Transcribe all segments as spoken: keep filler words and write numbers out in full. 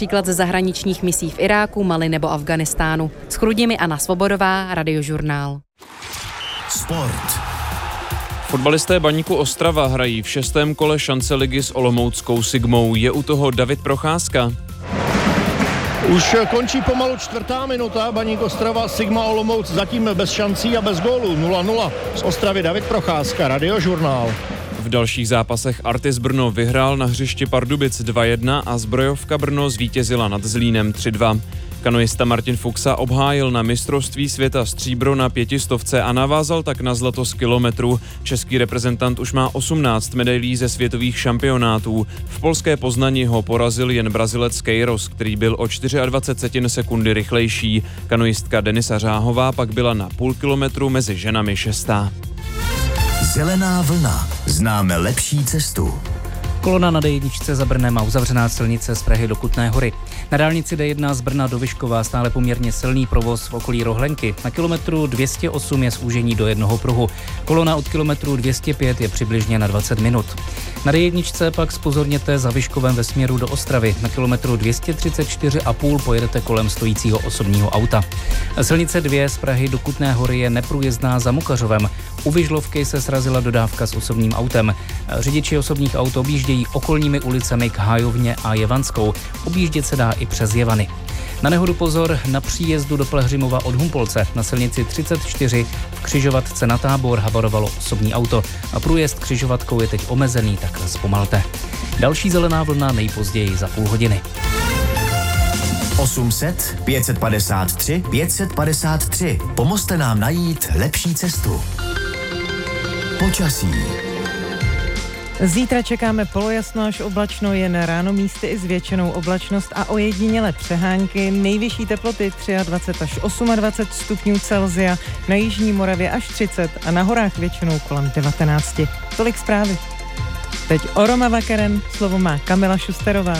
například ze zahraničních misí v Iráku, Mali nebo Afganistánu. S Chrudimi Anna Svobodová, Radiožurnál. Sport. Fotbalisté Baníku Ostrava hrají v šestém kole šance ligy s olomouckou Sigmou. Je u toho David Procházka. Už končí pomalu čtvrtá minuta, Baník Ostrava, Sigma Olomouc zatím bez šancí a bez gólu. nula nula z Ostravy David Procházka, Radiožurnál. V dalších zápasech Artis Brno vyhrál na hřišti Pardubic dva jedna a Zbrojovka Brno zvítězila nad Zlínem tři dva. Kanoista Martin Fuxa obhájil na mistrovství světa stříbro na pětistovce a navázal tak na zlato z kilometru. Český reprezentant už má osmnáct medailí ze světových šampionátů. V polské Poznani ho porazil jen Brazilec Queiroz, který byl o dvacet čtyři setin sekundy rychlejší. Kanoistka Denisa Řáhová pak byla na půl kilometru mezi ženami šestá. Zelená vlna. Známe lepší cestu. Kolona na D jedna za Brnem a uzavřená silnice z Prahy do Kutné Hory. Na dálnici D jedna z Brna do Vyškova stále poměrně silný provoz v okolí Rohlenky. Na kilometru dvě stě osm je zúžení do jednoho pruhu. Kolona od kilometru dvě stě pět je přibližně na dvacet minut. Na D jedna pak zpozorněte za Vyškovem ve směru do Ostravy. Na kilometru dvě stě třicet čtyři a půl pojedete kolem stojícího osobního auta. Silnice dvě z Prahy do Kutné Hory je neprůjezdná za Mukařovem. U Vyžlovky se srazila dodávka s osobním autem. Řidiči osobních aut objíždějí okolními ulicemi k Hájovně a Jevanskou. Objíždět se dá i přes Jevany. Na nehodu pozor na příjezdu do Pelhřimova od Humpolce. Na silnici třicet čtyři v křižovatce na Tábor havarovalo osobní auto. A průjezd křižovatkou je teď omezený, tak zpomalte. Další zelená vlna nejpozději za půl hodiny. osm set pět set padesát tři pět set padesát tři. Pomozte nám najít lepší cestu. Počasí. Zítra čekáme polojasno až oblačno, jen ráno místy i zvětšenou oblačnost a ojedinělé přehánky. Nejvyšší teploty dvacet tři až dvacet osm stupňů Celsia, na jižní Moravě až třicet a na horách většinou kolem devatenáct. Tolik zprávy. Teď o Roma Vakaren, slovo má Kamila Šusterová.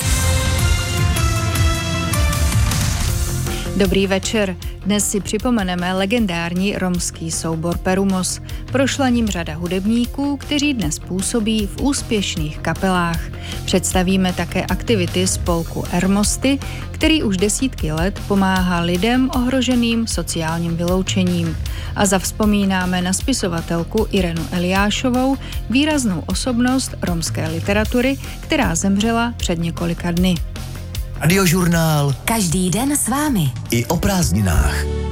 Dobrý večer. Dnes si připomeneme legendární romský soubor Perumos. Prošla ním řada hudebníků, kteří dnes působí v úspěšných kapelách. Představíme také aktivity spolku Ermosty, který už desítky let pomáhá lidem ohroženým sociálním vyloučením. A zavzpomínáme na spisovatelku Irenu Eliášovou, výraznou osobnost romské literatury, která zemřela před několika dny. Radiožurnál. Každý den s vámi. I o prázdninách.